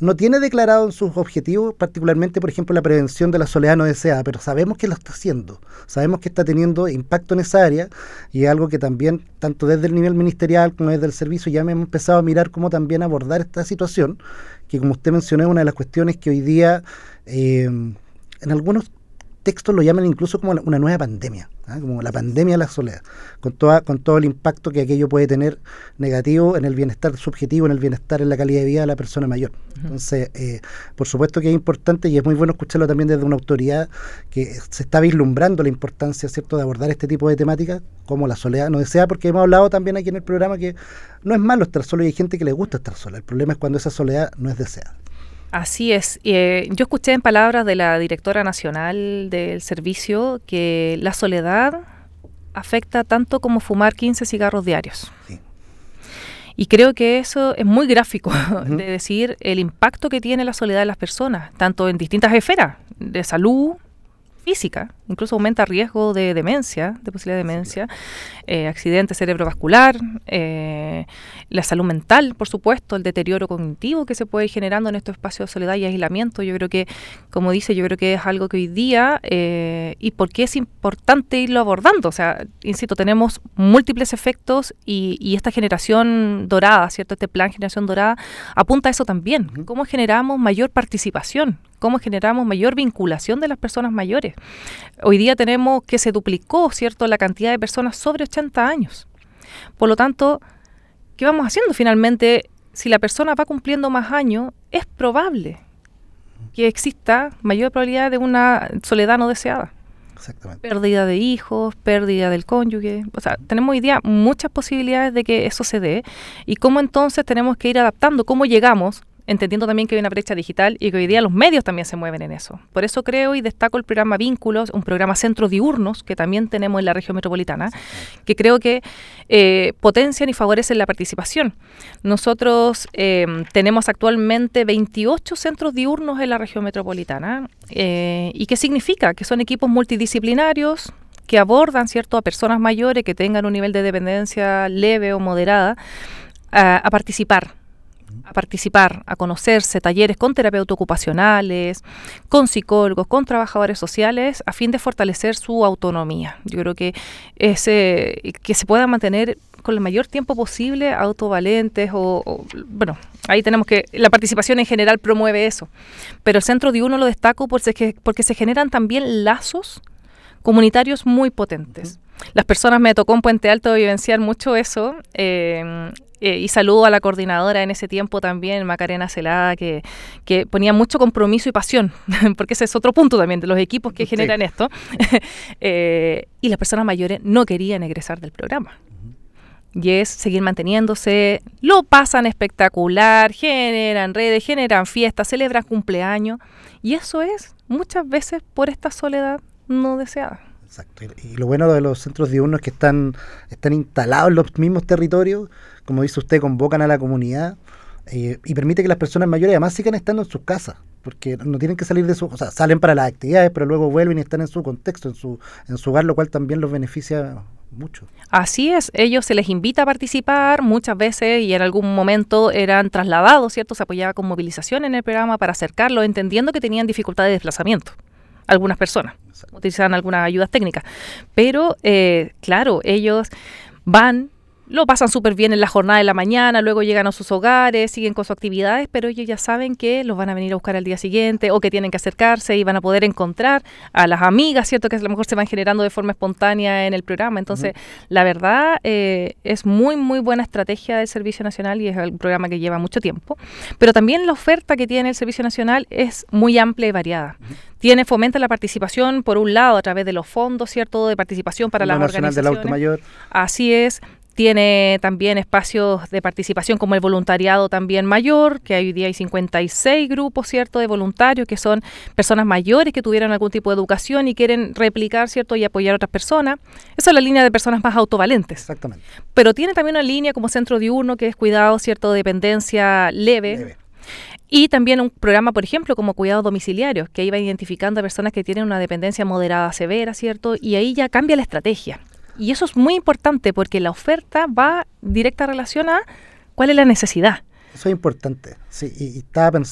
no tiene declarado en sus objetivos, particularmente, por ejemplo, la prevención de la soledad no deseada, pero sabemos que lo está haciendo, sabemos que está teniendo impacto en esa área, y es algo que también, tanto desde el nivel ministerial como desde el servicio, ya hemos empezado a mirar cómo también abordar esta situación, que como usted mencionó es una de las cuestiones que hoy día, en algunos textos lo llaman incluso como una nueva pandemia, como la pandemia de la soledad, con todo el impacto que aquello puede tener negativo en el bienestar subjetivo, en el bienestar, en la calidad de vida de la persona mayor. Entonces, por supuesto que es importante, y es muy bueno escucharlo también desde una autoridad que se está vislumbrando la importancia, ¿cierto?, de abordar este tipo de temáticas como la soledad no deseada, porque hemos hablado también aquí en el programa que no es malo estar solo y hay gente que le gusta estar sola. El problema es cuando esa soledad no es deseada. Así es. Yo escuché en palabras de la directora nacional del servicio que la soledad afecta tanto como fumar 15 cigarros diarios. Sí. Y creo que eso es muy gráfico, de decir el impacto que tiene la soledad en las personas, tanto en distintas esferas, de salud física, incluso aumenta riesgo de demencia, de posibilidad de demencia, accidente cerebrovascular, la salud mental, por supuesto, el deterioro cognitivo que se puede ir generando en estos espacios de soledad y aislamiento. Yo creo que, como dice, yo creo que es algo que hoy día, y por qué es importante irlo abordando. O sea, insisto, tenemos múltiples efectos y esta generación dorada, ¿cierto? Este plan Generación Dorada apunta a eso también. ¿Cómo generamos mayor participación? ¿Cómo generamos mayor vinculación de las personas mayores? Hoy día tenemos que se duplicó, ¿cierto?, la cantidad de personas sobre 80 años. Por lo tanto, ¿qué vamos haciendo finalmente? Si la persona va cumpliendo más años, es probable que exista mayor probabilidad de una soledad no deseada. Exactamente. Pérdida de hijos, pérdida del cónyuge. O sea, tenemos hoy día muchas posibilidades de que eso se dé. Y cómo entonces tenemos que ir adaptando, cómo llegamos, entendiendo también que hay una brecha digital y que hoy día los medios también se mueven en eso. Por eso creo y destaco el programa Vínculos, un programa centro diurnos que también tenemos en la región metropolitana, que creo que potencian y favorecen la participación. Nosotros tenemos actualmente 28 centros diurnos en la región metropolitana. ¿Y qué significa? Que son equipos multidisciplinarios que abordan, ¿cierto?, a personas mayores que tengan un nivel de dependencia leve o moderada a participar, a conocerse, talleres con terapeutas ocupacionales, con psicólogos, con trabajadores sociales, a fin de fortalecer su autonomía. Yo creo que que se puedan mantener con el mayor tiempo posible autovalentes bueno, ahí tenemos que, la participación en general promueve eso, pero el centro diurno lo destaco porque se generan también lazos comunitarios muy potentes. Las personas, me tocó en Puente Alto vivenciar mucho eso, y saludo a la coordinadora en ese tiempo también, Macarena Celada, que ponía mucho compromiso y pasión, porque ese es otro punto también de los equipos que generan esto, y las personas mayores no querían egresar del programa. Y es seguir manteniéndose, lo pasan espectacular, generan redes, generan fiestas, celebran cumpleaños, y eso es muchas veces por esta soledad no deseada. Exacto. Y lo bueno de los centros diurnos es que están instalados en los mismos territorios, como dice usted, convocan a la comunidad y permite que las personas mayores además sigan estando en sus casas, porque no tienen que salir o sea, salen para las actividades, pero luego vuelven y están en su contexto, en su hogar, lo cual también los beneficia mucho. Así es, ellos se les invita a participar muchas veces y en algún momento eran trasladados, ¿cierto? Se apoyaba con movilización en el programa para acercarlos, entendiendo que tenían dificultad de desplazamiento. Algunas personas utilizaban algunas ayudas técnicas, pero claro, ellos van, lo pasan súper bien en la jornada de la mañana, luego llegan a sus hogares, siguen con sus actividades, pero ellos ya saben que los van a venir a buscar al día siguiente o que tienen que acercarse y van a poder encontrar a las amigas, ¿cierto?, que a lo mejor se van generando de forma espontánea en el programa. Entonces, la verdad, es muy, muy buena estrategia del Servicio Nacional y es un programa que lleva mucho tiempo, pero también la oferta que tiene el Servicio Nacional es muy amplia y variada. Fomenta la participación, por un lado, a través de los fondos, ¿cierto?, de participación para las organizaciones. Del Adulto Mayor. Así es. Tiene también espacios de participación como el voluntariado también mayor, que hoy día hay 56 grupos, ¿cierto?, de voluntarios que son personas mayores que tuvieron algún tipo de educación y quieren replicar, ¿cierto?, y apoyar a otras personas. Esa es la línea de personas más autovalentes. Exactamente. Pero tiene también una línea como centro diurno que es cuidado, ¿cierto?, de dependencia leve. Y también un programa, por ejemplo, como cuidados domiciliarios, que iba identificando a personas que tienen una dependencia moderada severa, ¿cierto? Y ahí ya cambia la estrategia. Y eso es muy importante porque la oferta va directa relación a cuál es la necesidad. Eso es importante. Sí, y estaba